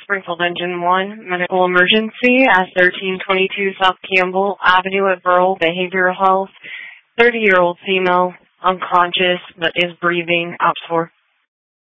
Springfield Engine 1, medical emergency at 1322 South Campbell Avenue at Burrell Behavioral Health. 30-year-old female, unconscious, but is breathing, out for